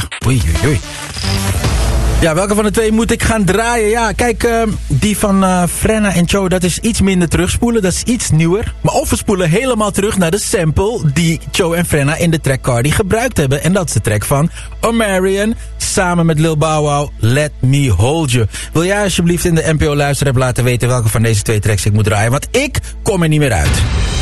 oei. Ja, welke van de twee moet ik gaan draaien? Ja, kijk, die van Frenna en Cho, dat is iets minder terugspoelen. Dat is iets nieuwer. Maar of we spoelen helemaal terug naar de sample die Cho en Frenna in de track Cardi gebruikt hebben. En dat is de track van Omarion samen met Lil Bow Wow, Let Me Hold You. Wil jij alsjeblieft in de NPO Luisterapp laten weten welke van deze twee tracks ik moet draaien? Want ik kom er niet meer uit.